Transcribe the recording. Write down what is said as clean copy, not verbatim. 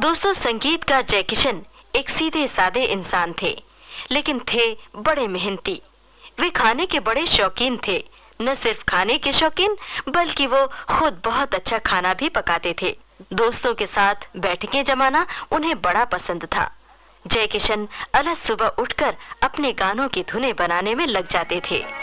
दोस्तों, संगीतकार जय किशन एक सीधे सादे इंसान थे, लेकिन थे बड़े मेहनती। वे खाने के बड़े शौकीन थे। न सिर्फ खाने के शौकीन, बल्कि वो खुद बहुत अच्छा खाना भी पकाते थे। दोस्तों के साथ बैठकें जमाना उन्हें बड़ा पसंद था। जय किशन अलग सुबह उठकर अपने गानों की धुनें बनाने में लग जाते थे।